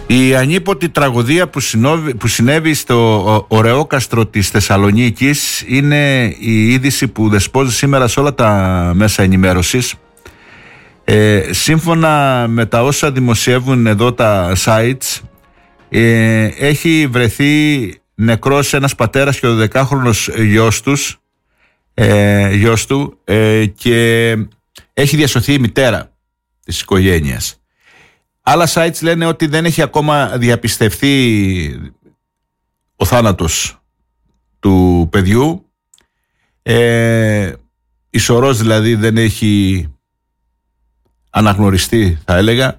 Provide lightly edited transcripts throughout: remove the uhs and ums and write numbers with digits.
Η ανίποτη τραγωδία που συνέβη στο Ωρεόκαστρο της Θεσσαλονίκης είναι η είδηση που δεσπόζει σήμερα σε όλα τα μέσα ενημέρωσης. Σύμφωνα με τα όσα δημοσιεύουν εδώ τα sites, έχει βρεθεί νεκρός ένας πατέρας και ο 12χρονος γιος του και έχει διασωθεί η μητέρα της οικογένειας. Άλλα sites λένε ότι δεν έχει ακόμα διαπιστευθεί ο θάνατος του παιδιού. Η σωρός δηλαδή δεν έχει αναγνωριστεί, θα έλεγα,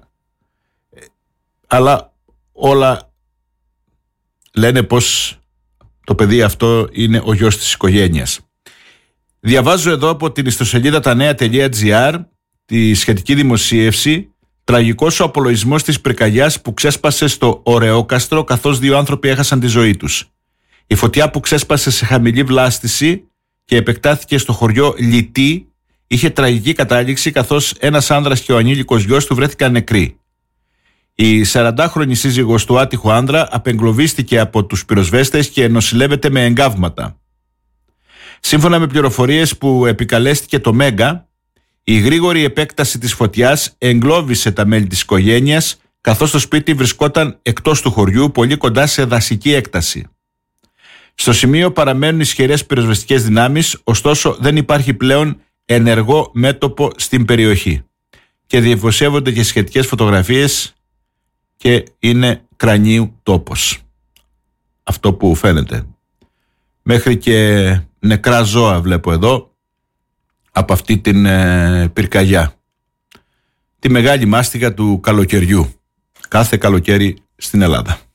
αλλά όλα λένε πως το παιδί αυτό είναι ο γιος της οικογένειας. Διαβάζω εδώ από την ιστοσελίδα tanea.gr τη σχετική δημοσίευση. Τραγικός ο απολογισμός της πυρκαγιάς που ξέσπασε στο Ωρεόκαστρο, καθώς 2 άνθρωποι έχασαν τη ζωή τους. Η φωτιά που ξέσπασε σε χαμηλή βλάστηση και επεκτάθηκε στο χωριό Λιτή είχε τραγική κατάληξη, καθώς ένας άνδρας και ο ανήλικος γιος του βρέθηκαν νεκροί. Η 40χρονη σύζυγος του άτυχου άνδρα απεγκλωβίστηκε από τους πυροσβέστες και νοσηλεύεται με εγκάβματα. Σύμφωνα με πληροφορίες που επικαλέστηκε το Μέγκα, η γρήγορη επέκταση της φωτιάς εγκλώβησε τα μέλη της οικογένειας, καθώς το σπίτι βρισκόταν εκτός του χωριού, πολύ κοντά σε δασική έκταση. Στο σημείο παραμένουν ισχυρές πυροσβεστικές δυνάμεις, ωστόσο δεν υπάρχει πλέον ενεργό μέτωπο στην περιοχή. Και δημοσιεύονται και σχετικές φωτογραφίες και είναι κρανίου τόπος. Αυτό που φαίνεται. Μέχρι και νεκρά ζώα βλέπω εδώ από αυτή την πυρκαγιά. Τη μεγάλη μάστιγα του καλοκαιριού. Κάθε καλοκαίρι στην Ελλάδα.